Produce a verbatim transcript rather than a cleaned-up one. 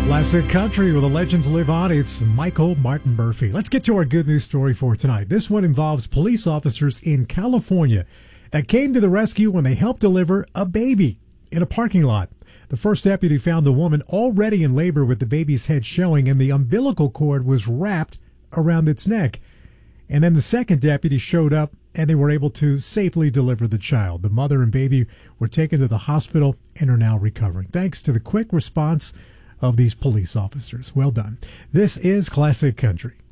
Classic country where the legends live on. It's Michael Martin Murphey. Let's get to our good news story for tonight. This one involves police officers in California that came to the rescue when they helped deliver a baby in a parking lot. The first deputy found the woman already in labor with the baby's head showing, and the umbilical cord was wrapped around its neck. And then the second deputy showed up, and they were able to safely deliver the child. The mother and baby were taken to the hospital and are now recovering, thanks to the quick response of these police officers. Well done. This is Classic Country.